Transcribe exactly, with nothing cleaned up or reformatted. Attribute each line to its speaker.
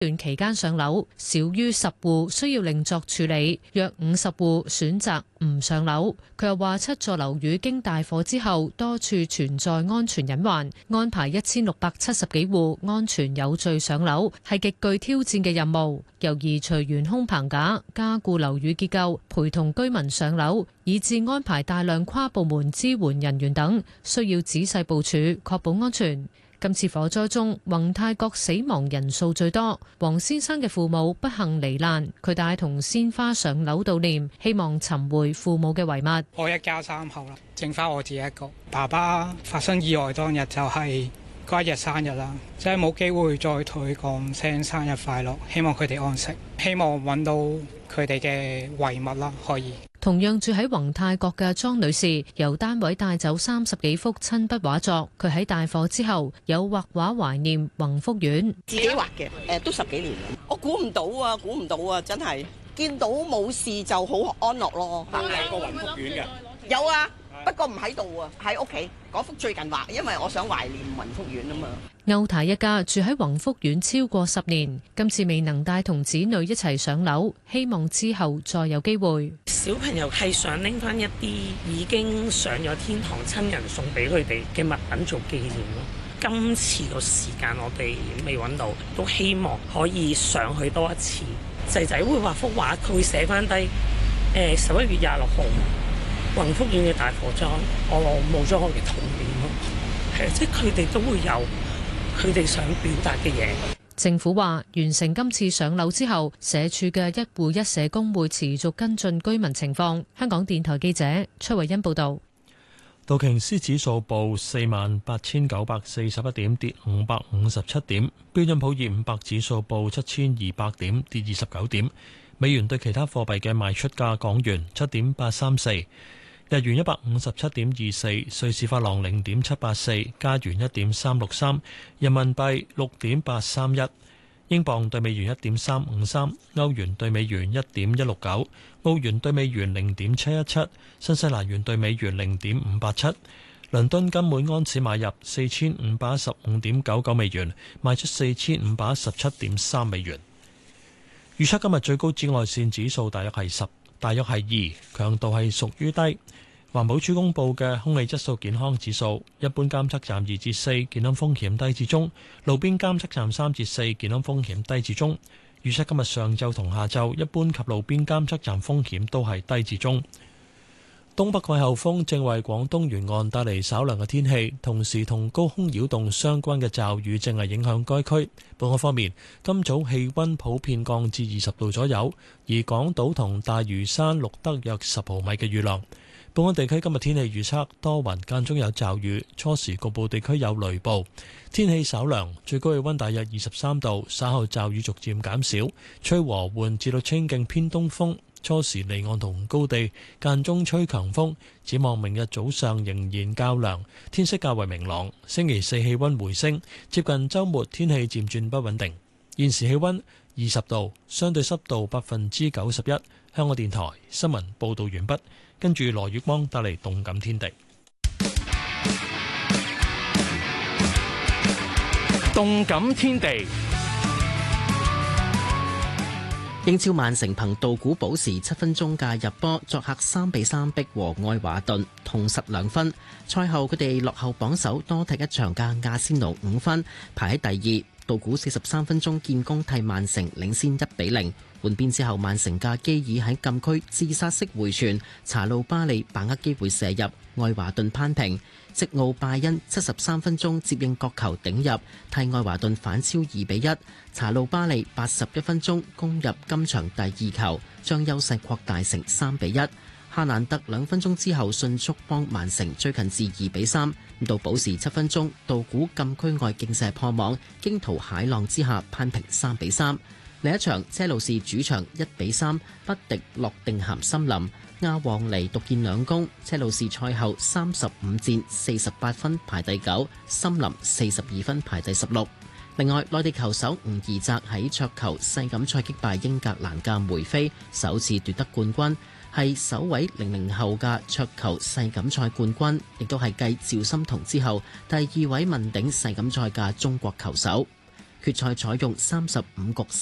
Speaker 1: 段期間上樓，少於十戶需要另作處理，約五十戶選擇唔上樓。佢又話七座樓宇經大火之後，多處存在安全隱患，安排一千六百七十幾戶安全有序上樓係極具挑戰嘅任務。又移除懸空棚架，加固樓宇結構，陪同居民上樓，以至安排大量跨部門支援人員等，需要仔細部署，確保安全。今次火災中，宏泰閣死亡人數最多。黃先生嘅父母不幸罹難，佢帶同鮮花上樓悼念，希望尋回父母嘅遺物。
Speaker 2: 我一家三口啦，剩翻我自己一個。爸爸發生意外當日就係嗰一日生日啦，即係冇機會再同佢講聲生日快樂，希望佢哋安息，希望揾到佢哋嘅遺物啦，可以。
Speaker 1: 同樣住喺宏泰閣嘅莊女士，由單位帶走三十幾幅親筆畫作。佢喺大火之後有畫畫懷念宏福苑，
Speaker 3: 自己畫嘅，誒都十幾年啦。我估唔到啊，估唔到啊，真係見到冇事就好安樂咯。
Speaker 4: 有個宏福苑嘅，
Speaker 3: 有啊，不過唔喺度啊，喺屋企。嗰幅最近畫，因為我想懷念宏福苑啊嘛。
Speaker 1: 歐太一家住喺宏福苑超過十年，今次未能帶同子女一齊上樓，希望之後再有機會。
Speaker 5: 小朋友係想拎翻一啲已經上咗天堂親人送俾佢哋嘅物品做紀念咯。今次個時間我哋未揾到，都希望可以上去多一次。仔仔會畫幅畫，佢會寫翻低誒十一月廿六號。宏福苑嘅大火災，我冇咗我嘅童年咯，係即係佢哋都會有佢哋想表達嘅嘢。
Speaker 1: 政府話完成今次上樓之後，社署嘅一戶一社工會持續跟進居民情況。香港電台記者崔慧欣報道。
Speaker 6: 道瓊斯指數報四萬八千九百四十一點，跌五百五十七點。標準普爾五百指數報七千二百點，跌二十九點。美元對其他貨幣嘅賣出價：港元七點八三四。日元一百五十七點二四，瑞士法郎零點七八四，加元一點三六三，人民幣六點八三一，英鎊對美元一點三五三，歐元對美元一點一六九，澳元對美元零點七一七，新西蘭元對美元零點五八七。倫敦金每安士買入四千五百一十五點九九美元，賣出四千五百一十七點三美元。預測今日最高紫外線指數大約係十，大約係二，強度係屬於低。環保署公布嘅空氣質素健康指數，一般監測站二至四，健康風險低至中；路邊監測站三至四，健康風險低至中。預測今日上晝同下晝，一般及路邊監測站風險都係低至中。東北季候風正為廣東沿岸帶嚟稍涼嘅天氣，同時同高空擾動相關嘅驟雨正係影響該區。本港方面，今早氣溫普遍降至二十度左右，而港島同大嶼山錄得約十毫米嘅雨量。本港地區今日天氣預測多雲，間中有驟雨，初時局部地區有雷暴，天氣稍涼，最高氣溫大約二十三度，稍後驟雨逐漸減少，吹和緩至到清勁偏東風，初時離岸同高地間中吹強風。展望明日早上仍然較涼，天色較為明朗。星期四氣溫回升，接近週末天氣漸轉不穩定。現時氣溫二十度，相對濕度百分之九十一。香港電台新聞報道完畢。跟住羅月光帶嚟動感天地。
Speaker 7: 動感天地，
Speaker 8: 英超曼城憑杜古保時七分鐘嘅入波，作客三比三逼和愛華頓，同失兩分。賽後佢哋落後榜首多踢一場嘅阿仙奴五分，排喺第二。杜古四十三分鐘建功替曼城領先一比零。換邊之後，曼城嘅基爾喺禁區自殺式回傳，查路巴利把握機會射入，愛華頓扳平。積奧拜恩七十三分鐘接應角球頂入，替愛華頓反超二比一。查路巴利八十一分鐘攻入今場第二球，將優勢擴大成三比一。夏蘭特兩分鐘之後迅速幫曼城追近至二比三。到補時七分鐘，杜古禁區外勁射破網，驚濤駭浪之下扳平三比三。另一場車路士主場一比三不敵諾定咸森林，亞旺尼獨建兩功。車路士賽後三十五戰四十八分排第九，森林四十二分排第十六。另外，內地球手吳怡澤喺桌球世錦賽擊敗英格蘭嘅梅菲，首次奪得冠軍，係首位零零後嘅桌球世錦賽冠軍，亦都係繼趙心童之後第二位問鼎世錦賽嘅中國球手。 決賽採用三十五局